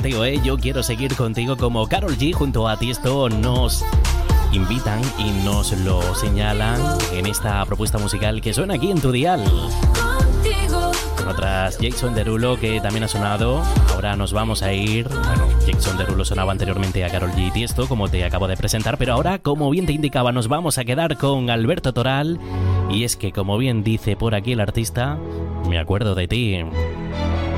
contigo, ¿eh? Yo quiero seguir contigo, como Karol G junto a Tiesto nos invitan y nos lo señalan en esta propuesta musical que suena aquí en tu dial. Con otras Jason Derulo que también ha sonado. Ahora nos vamos a ir. Bueno, Jason Derulo sonaba anteriormente a Karol G y Tiesto, como te acabo de presentar, pero ahora, como bien te indicaba, nos vamos a quedar con Alberto Toral. Y es que, como bien dice por aquí el artista, me acuerdo de ti.